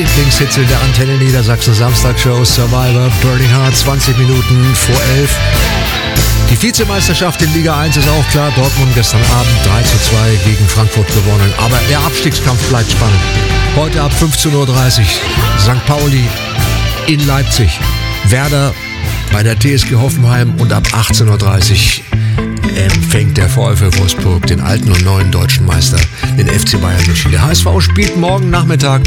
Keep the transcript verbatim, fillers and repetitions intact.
Lieblingshits in der Antenne Niedersachsen Samstagshow Survivor Burning Heart, zwanzig Minuten vor elf. Die Vizemeisterschaft in Liga eins ist auch klar. Dortmund gestern Abend drei zu zwei gegen Frankfurt gewonnen. Aber der Abstiegskampf bleibt spannend. Heute ab fünfzehn Uhr dreißig Sankt Pauli in Leipzig. Werder bei der T S G Hoffenheim und ab achtzehn Uhr dreißig empfängt der VfL Wolfsburg den alten und neuen deutschen Meister, den F C Bayern München. Der H S V spielt morgen Nachmittag